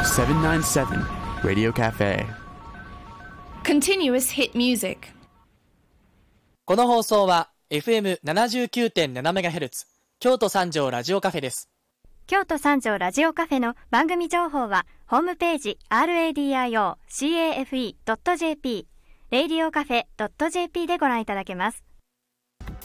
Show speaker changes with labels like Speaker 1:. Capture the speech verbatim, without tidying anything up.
Speaker 1: セブンナインセブン Radio Cafe
Speaker 2: Continuous Hit Music。
Speaker 3: この放送は エフエムななじゅうきゅうてんななメガヘルツ 京都三条ラジオカフェです。
Speaker 4: 京都三条ラジオカフェの番組情報はホームページ ラディオカフェ ドットジェーピー レイディオカフェ ドットジェーピー でご覧いただけます。